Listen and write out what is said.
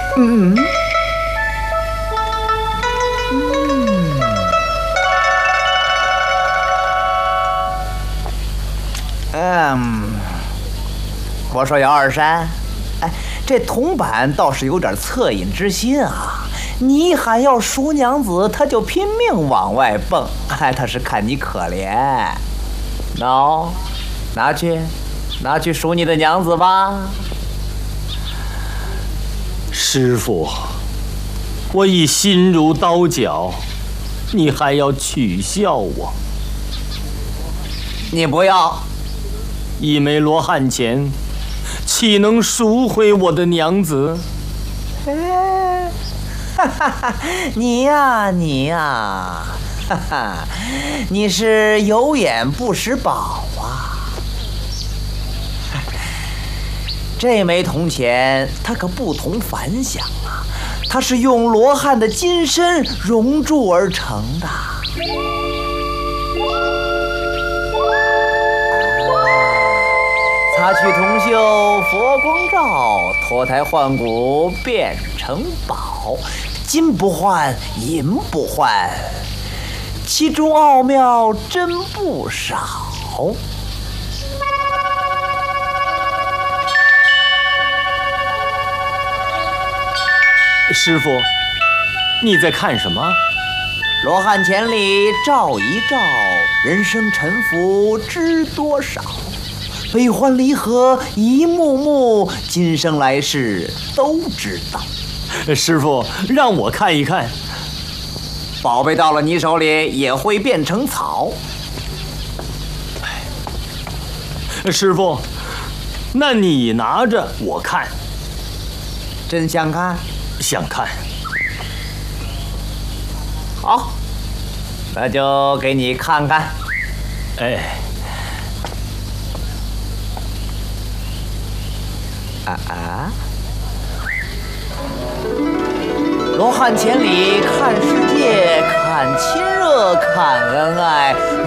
嗯。我说姚二山，哎，这铜板倒是有点恻隐之心啊。你喊要赎娘子，他就拼命往外蹦，哎，他是看你可怜。喏，拿去赎你的娘子吧。 师傅，我已心如刀绞，你还要取笑我？ 你不要一枚罗汉钱，岂能赎回我的娘子？ 你呀，你是有眼不识宝啊！这枚铜钱它可不同凡响啊，它是用罗汉的金身熔铸而成的。擦去铜锈佛光照，脱胎换骨变成宝。金不换，银不换，其中奥妙真不少。 师傅，你在看什么？ 罗汉钱里照一照，人生沉浮知多少？悲欢离合一幕幕，今生来世都知道。 师傅，让我看一看。 宝贝到了你手里也会变成草。 师傅，那你拿着我看。 真想看？ 想看。 好，那就给你看看。 哎。 罗汉钱里看世界，看亲热，看恩爱。